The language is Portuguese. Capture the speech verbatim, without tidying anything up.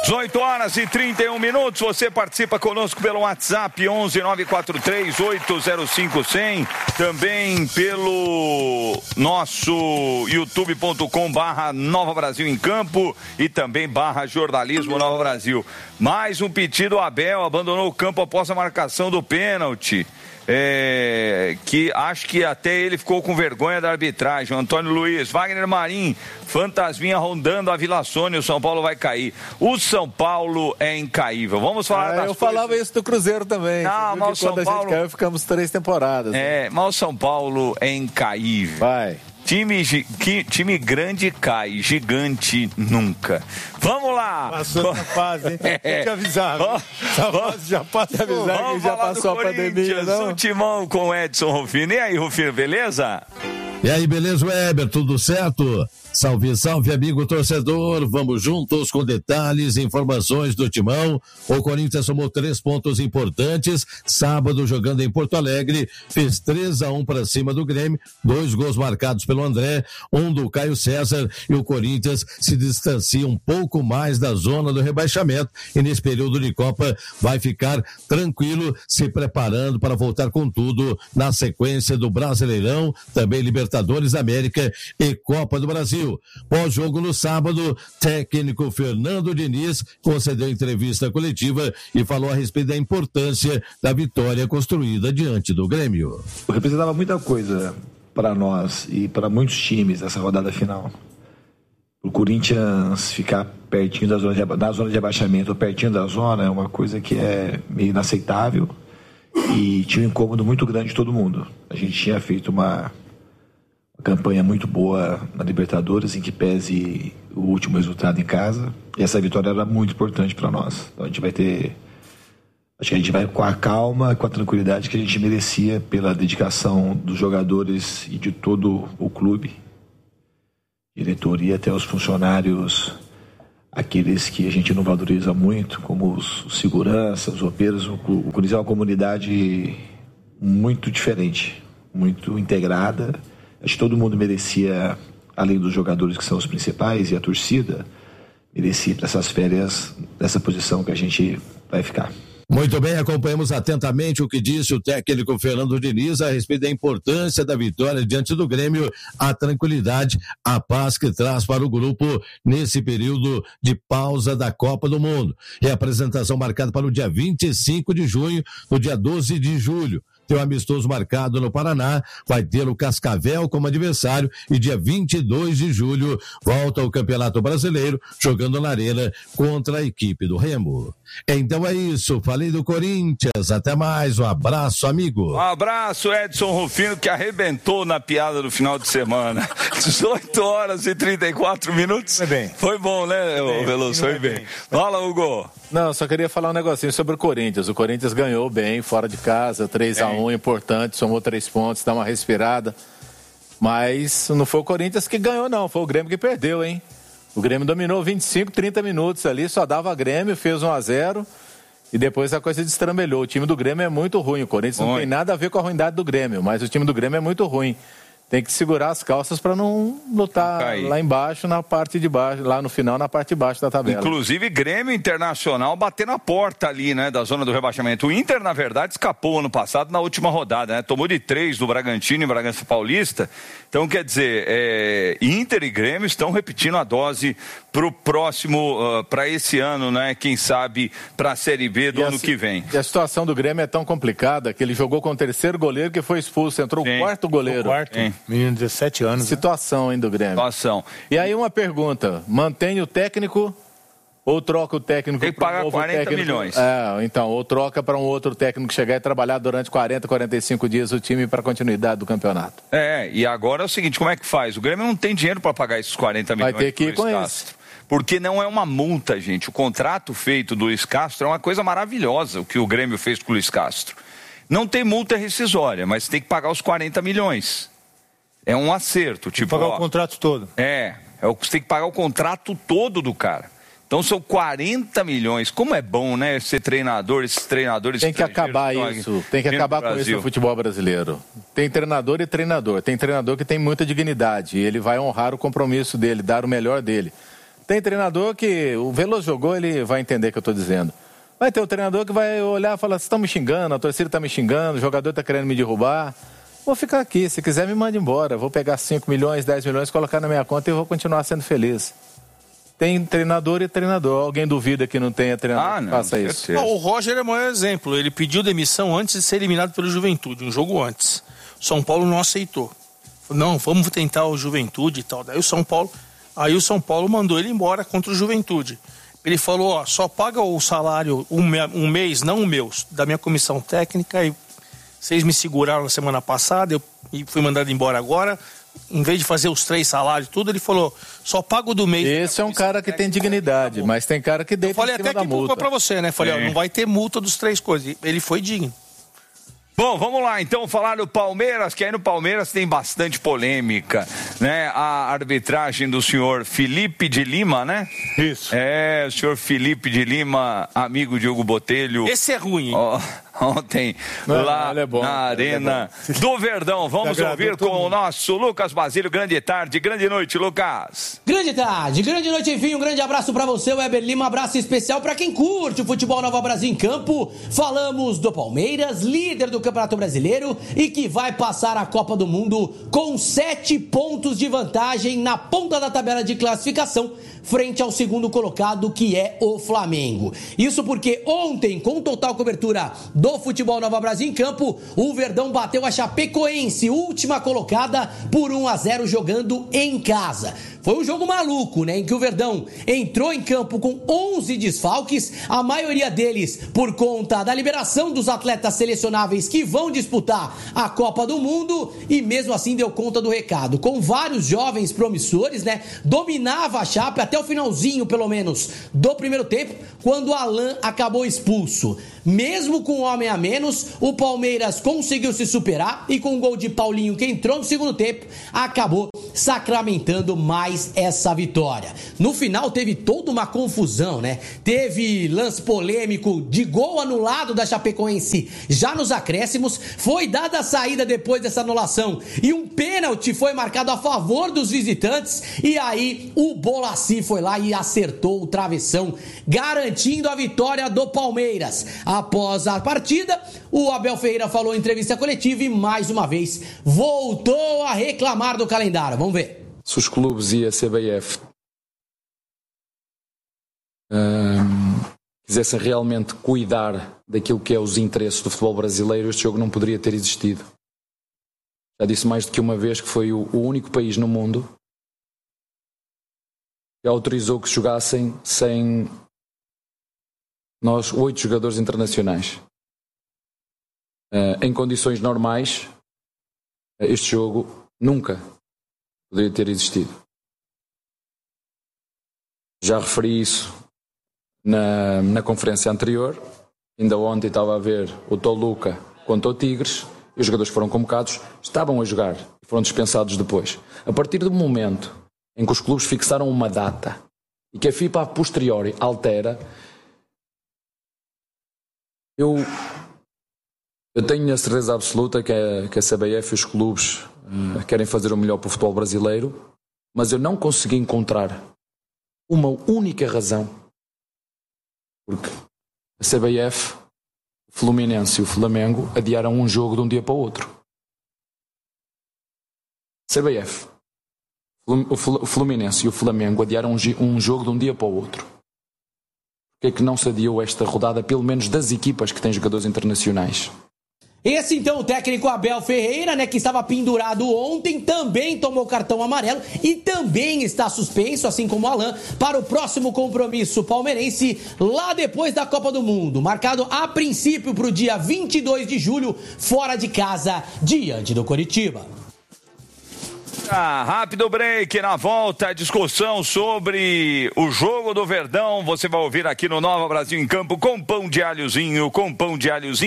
dezoito horas e trinta e um minutos, você participa conosco pelo WhatsApp onze nove quatro três oito zero cinco zero zero, também pelo nosso youtube ponto com barra Nova Brasil em Campo e também barra Jornalismo Nova Brasil. Mais um pedido, Abel abandonou o campo após a marcação do pênalti. É, que acho que até ele ficou com vergonha da arbitragem. Antônio Luiz, Wagner Marim, fantasminha rondando a Vila Sônia, o São Paulo vai cair. O São Paulo é incaível. Vamos falar é, das eu coisas... falava isso do Cruzeiro também. Não, mas o São quando Paulo... a gente caiu, ficamos três temporadas. É, né? mas o São Paulo é incaível. Vai. Time, time grande cai, gigante nunca. Vamos lá! Passou essa fase, hein? É. Te avisar. Essa fase já passou. Avisar que já passou a pandemia, não? O Timão com o Edson Rufino. E aí, Rufino, beleza? E aí, beleza, Weber? Tudo certo? Salve, salve, amigo torcedor. Vamos juntos com detalhes e informações do Timão. O Corinthians somou três pontos importantes. Sábado, jogando em Porto Alegre, fez três a um para cima do Grêmio. Dois gols marcados pelo André, um do Caio César. E o Corinthians se distancia um pouco mais da zona do rebaixamento. E nesse período de Copa vai ficar tranquilo, se preparando para voltar com tudo na sequência do Brasileirão, também Libertadores da América e Copa do Brasil. Pós-jogo no sábado, técnico Fernando Diniz concedeu entrevista coletiva e falou a respeito da importância da vitória construída diante do Grêmio. Representava muita coisa para nós e para muitos times essa rodada final. O Corinthians ficar pertinho da zona de, da zona de abaixamento, pertinho da zona, é uma coisa que é meio inaceitável e tinha um incômodo muito grande de todo mundo. A gente tinha feito uma Uma campanha muito boa na Libertadores, em que pese o último resultado em casa. E essa vitória era muito importante para nós. Então a gente vai ter... Acho que a gente vai com a calma, com a tranquilidade que a gente merecia pela dedicação dos jogadores e de todo o clube. Diretoria até os funcionários, aqueles que a gente não valoriza muito, como os, os seguranças, os roupeiros. O, o Corinthians é uma comunidade muito diferente, muito integrada. Acho que todo mundo merecia, além dos jogadores que são os principais e a torcida, merecia para essas férias nessa posição que a gente vai ficar. Muito bem, acompanhamos atentamente o que disse o técnico Fernando Diniz a respeito da importância da vitória diante do Grêmio, a tranquilidade, a paz que traz para o grupo nesse período de pausa da Copa do Mundo. E a apresentação marcada para o dia vinte e cinco de junho, no dia doze de julho. Tem um amistoso marcado no Paraná, vai ter o Cascavel como adversário e dia vinte e dois de julho volta ao Campeonato Brasileiro, jogando na Arena contra a equipe do Remo. Então é isso, falei do Corinthians, até mais, um abraço, amigo. Um abraço, Edson Rufino, que arrebentou na piada do final de semana. dezoito horas e trinta e quatro minutos. Foi bem. Foi bom, né, bem, Veloso? Foi bem. bem. Fala, Hugo. Não, só queria falar um negocinho sobre o Corinthians. O Corinthians ganhou bem, fora de casa, três a um, importante, somou três pontos, dá uma respirada. Mas não foi o Corinthians que ganhou, não, foi o Grêmio que perdeu, hein? O Grêmio dominou vinte e cinco, trinta minutos ali, só dava Grêmio, fez um a zero e depois a coisa destrambelhou. O time do Grêmio é muito ruim, o Corinthians não Oi. tem nada a ver com a ruindade do Grêmio, mas o time do Grêmio é muito ruim. Tem que segurar as calças para não lutar Não lá embaixo, na parte de baixo, lá no final, na parte de baixo da tabela. Inclusive, Grêmio Internacional batendo na porta ali, né, da zona do rebaixamento. O Inter, na verdade, escapou ano passado na última rodada, né? Tomou de três do Bragantino e Bragança Paulista. Então, quer dizer, é, Inter e Grêmio estão repetindo a dose pro próximo, uh, para esse ano, né? Quem sabe para a Série B do E ano a, que vem. E a situação do Grêmio é tão complicada que ele jogou com o terceiro goleiro que foi expulso, entrou Sim. o quarto goleiro. O quarto, Sim. menino de dezessete anos. Situação, hein, do Grêmio. Situação. E aí uma pergunta, mantém o técnico ou troca o técnico? Tem que pra um pagar novo quarenta técnico? milhões. É, então, ou troca para um outro técnico chegar e trabalhar durante quarenta, quarenta e cinco dias o time para continuidade do campeonato. É, e agora é o seguinte, como é que faz? O Grêmio não tem dinheiro para pagar esses quarenta milhões. Vai ter que ir pro com Luiz isso. Castro. Porque não é uma multa, gente. O contrato feito do Luiz Castro é uma coisa maravilhosa, o que o Grêmio fez com o Luiz Castro. Não tem multa rescisória, mas tem que pagar os quarenta milhões. É um acerto. Tipo, pagar ó, o contrato todo. É, é o que você tem que pagar o contrato todo do cara. Então são quarenta milhões. Como é bom, né, ser treinador, esses treinadores... Tem que acabar isso, tem que acabar com isso no futebol brasileiro. Tem treinador e treinador. Tem treinador que tem muita dignidade e ele vai honrar o compromisso dele, dar o melhor dele. Tem treinador que o Veloso jogou, ele vai entender o que eu estou dizendo. Vai ter o treinador que vai olhar e falar, vocês estão me xingando, a torcida está me xingando, o jogador está querendo me derrubar. Vou ficar aqui, se quiser me manda embora. Vou pegar cinco milhões, dez milhões, colocar na minha conta e vou continuar sendo feliz. Tem treinador e treinador. Alguém duvida que não tenha treinador ah, que não, faça isso? O Roger é o maior exemplo. Ele pediu demissão antes de ser eliminado pelo Juventude, um jogo antes. O São Paulo não aceitou. Não, vamos tentar o Juventude e tal. Daí o São Paulo, aí o São Paulo mandou ele embora contra o Juventude. Ele falou, ó, só paga o salário um, um mês, não o meu, da minha comissão técnica e vocês me seguraram na semana passada, eu fui mandado embora agora. Em vez de fazer os três salários, tudo, ele falou, só pago do mês. Esse é um cara que tem dignidade, mas tem cara que deita em cima da multa. Falei até que culpa pra você, né? Falei, ó, não vai ter multa dos três coisas. Ele foi digno. Bom, vamos lá, então, falar do Palmeiras, que aí no Palmeiras tem bastante polêmica, né? A arbitragem do senhor Felipe de Lima, né? Isso. É, o senhor Felipe de Lima, amigo de Hugo Botelho. Esse é ruim, hein? Oh, ontem, não, lá é bom, na Arena é do Verdão. Vamos ouvir com o nosso Lucas Basílio. Grande tarde, grande noite, Lucas. Grande tarde, grande noite, enfim, um grande abraço pra você, Weber Lima, abraço especial pra quem curte o futebol Nova Brasil em campo. Falamos do Palmeiras, líder do Campeonato Brasileiro e que vai passar a Copa do Mundo com sete pontos de vantagem na ponta da tabela de classificação, frente ao segundo colocado, que é o Flamengo. Isso porque ontem, com total cobertura do futebol Nova Brasil em campo, o Verdão bateu a Chapecoense, última colocada, por um a zero, jogando em casa. Foi um jogo maluco, né, em que o Verdão entrou em campo com onze desfalques, a maioria deles por conta da liberação dos atletas selecionáveis que vão disputar a Copa do Mundo, e mesmo assim deu conta do recado. Com vários jovens promissores, né, dominava a Chape até o finalzinho, pelo menos, do primeiro tempo, quando o Alan acabou expulso. Mesmo com um homem a menos, o Palmeiras conseguiu se superar e com o gol de Paulinho, que entrou no segundo tempo, acabou sacramentando mais essa vitória. No final teve toda uma confusão, né? Teve lance polêmico de gol anulado da Chapecoense já nos acréscimos, foi dada a saída depois dessa anulação e um pênalti foi marcado a favor dos visitantes, e aí o Bolaci foi lá e acertou o travessão, garantindo a vitória do Palmeiras. Após a partida, o Abel Ferreira falou em entrevista coletiva e mais uma vez voltou a reclamar do calendário. Vamos ver. Se os clubes e a C B F um, quisessem realmente cuidar daquilo que é os interesses do futebol brasileiro, este jogo não poderia ter existido. Já disse mais do que uma vez que foi o, o único país no mundo que autorizou que jogassem sem nós oito jogadores internacionais. Uh, em condições normais, este jogo nunca poderia ter existido. Já referi isso na, na conferência anterior. Ainda ontem estava a ver o Toluca contra o Tigres e os jogadores que foram convocados estavam a jogar e foram dispensados depois. A partir do momento em que os clubes fixaram uma data e que a FIFA a posteriori altera, eu, eu tenho a certeza absoluta que a, que a C B F e os clubes uh, querem fazer o melhor para o futebol brasileiro, mas eu não consegui encontrar uma única razão porque a C B F, o Fluminense e o Flamengo adiaram um jogo de um dia para o outro. C B F, o Fluminense e o Flamengo adiaram um jogo de um dia para o outro. Por que é que não se adiou esta rodada, pelo menos das equipas que têm jogadores internacionais? Esse então o técnico Abel Ferreira, né, que estava pendurado ontem, também tomou cartão amarelo e também está suspenso, assim como o Alan, para o próximo compromisso palmeirense lá depois da Copa do Mundo, marcado a princípio para o dia vinte e dois de julho, fora de casa, diante do Coritiba. Ah, rápido break, na volta, discussão sobre o jogo do Verdão. Você vai ouvir aqui no Nova Brasil em Campo com pão de alhozinho, com pão de alhozinho.